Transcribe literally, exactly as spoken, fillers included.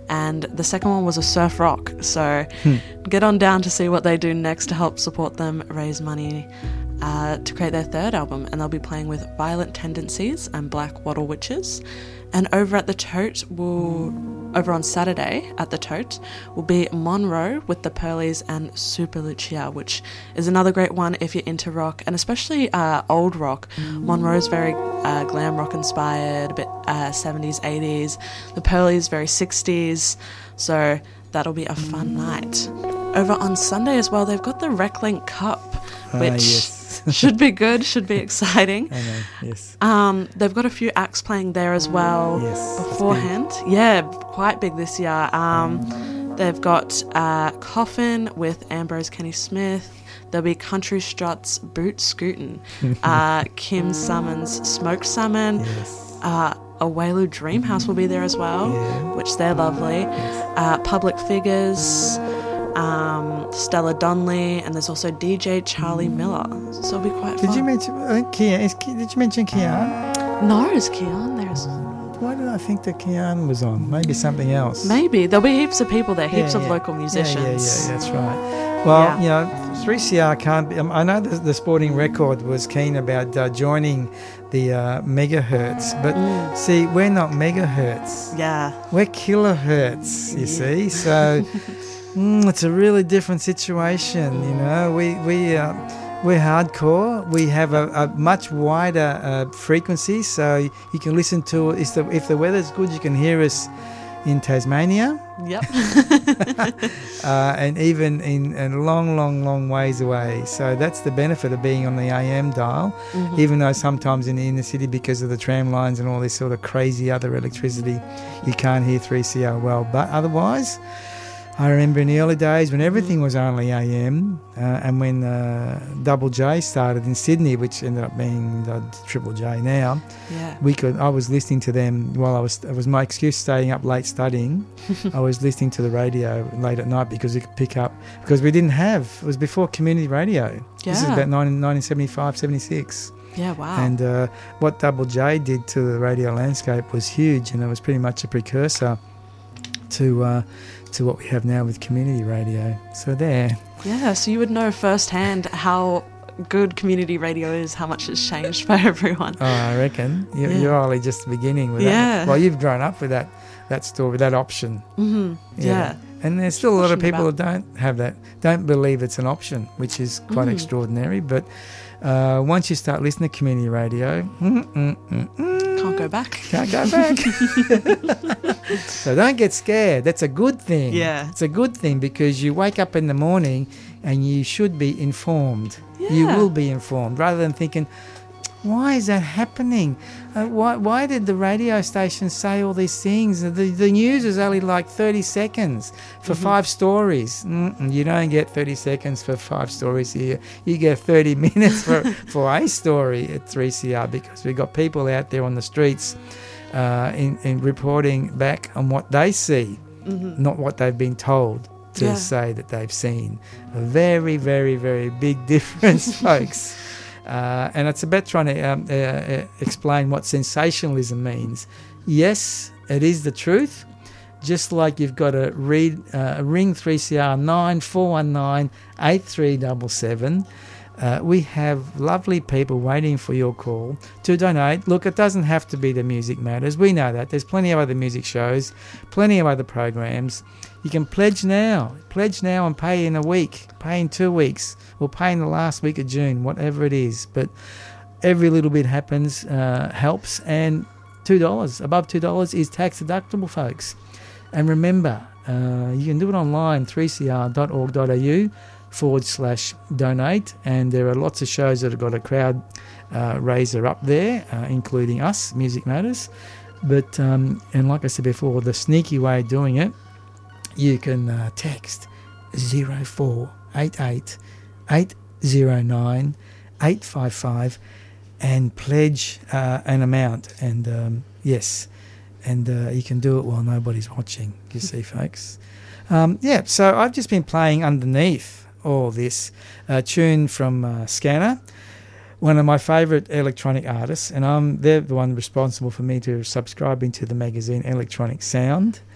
and the second one was a surf rock. So Hmm. get on down to see what they do next to help support them, raise money uh, to create their third album. And they'll be playing with Violent Tendencies and Black Wattle Witches. And over at the Tote, will over on Saturday at the Tote will be Monroe with the Pearlies and Super Lucia, which is another great one if you're into rock, and especially uh, old rock. Monroe's very uh, glam rock inspired, a bit uh, seventies, eighties. The Pearlies very sixties, so that'll be a fun night. Over on Sunday as well, they've got the Reclink Cup, which Ah, yes. should be good, should be exciting. I know, yes. Um, they've got a few acts playing there as well Yes, that's beforehand. Yeah, quite big this year. Um, they've got uh, Coffin with Ambrose Kenny Smith. There'll be Country Struts, Boot Scootin', uh, Kim Summons, Smoked Salmon. Yes. Uh, Awelu Dreamhouse will be there as well, Yeah. which they're lovely. Uh, Public Figures, um, Stella Donnelly, and there's also D J Charlie Miller. So it'll be quite fun. Did you mention uh, Kia? Is, Ki- did you mention Kian? No, is Keon there? As- Why did I think that Kian was on? Maybe something else. Maybe. There'll be heaps of people there, heaps Yeah, of yeah. local musicians. Yeah, yeah, yeah, that's right. Well, Yeah. you know, three C R can't be... Um, I know the, the Sporting Record was keen about uh, joining the uh, megahertz, but Mm. see, we're not megahertz. Yeah. We're kilohertz, you see. So mm, it's a really different situation, you know. We, we, uh, we're hardcore. We have a, a much wider uh, frequency, so you can listen to... If the, if the weather's good, you can hear us in Tasmania. Yep. uh, and even in, in long, long, long ways away. So that's the benefit of being on the A M dial, Mhm. even though sometimes in the inner city, because of the tram lines and all this sort of crazy other electricity, you can't hear three C R well. But otherwise, I remember in the early days when everything was only A M, uh, and when uh, Double J started in Sydney, which ended up being the Triple J now, Yeah. we could. I was listening to them while I was. It was my excuse staying up late studying. I was listening to the radio late at night because we could pick up, because we didn't have. It was before community radio. This is Yeah. about nineteen seventy-five, seventy-six. Yeah, wow. And uh, what Double J did to the radio landscape was huge, and it was pretty much a precursor to uh, to what we have now with community radio. So there. Yeah, so you would know firsthand how good community radio is, how much it's changed for everyone. Oh, I reckon you're, Yeah. you're only just beginning with Yeah. that. Well, you've grown up with that that story, that option. Mm-hmm. Yeah. And there's still a lot of Pushing people about. who don't have that, don't believe it's an option, which is quite Mm. extraordinary. But uh, once you start listening to community radio, mm, mm, mm, mm, Can't go back. can't go back. So don't get scared. That's a good thing. Yeah. It's a good thing because you wake up in the morning and you should be informed. You Yeah. will be informed rather than thinking, why is that happening? Uh, why, why did the radio station say all these things? The, the news is only like thirty seconds for Mm-hmm. five stories. Mm-mm, you don't get thirty seconds for five stories here. You get thirty minutes for, for a story at three C R because we've got people out there on the streets uh, in, in reporting back on what they see, Mm-hmm. not what they've been told to Yeah. say that they've seen. A very, very, very big difference, folks. Uh, and it's about trying to um, uh, uh, explain what sensationalism means. Yes, it is the truth. Just like you've got to read uh, ring three C R nine four one nine eight three seven seven. Uh, we have lovely people waiting for your call to donate. Look, it doesn't have to be the Music Matters. We know that. There's plenty of other music shows, plenty of other programs. You can pledge now. Pledge now and pay in a week, pay in two weeks, or pay in the last week of June, whatever it is. But every little bit happens, uh, helps, and two dollars, above two dollars is tax deductible, folks. And remember, uh, you can do it online, three c r dot org dot a u forward slash donate, and there are lots of shows that have got a crowd uh, raiser up there, uh, including us, Music Matters. But, um, and like I said before, the sneaky way of doing it, you can uh, text zero four eight eight eight zero nine eight five five and pledge uh, an amount. And um, yes, and uh, you can do it while nobody's watching, you see, folks. Um, yeah, so I've just been playing underneath all this uh, tune from uh, Scanner, one of my favourite electronic artists, and I'm they're the one responsible for me to subscribing to the magazine Electronic Sound.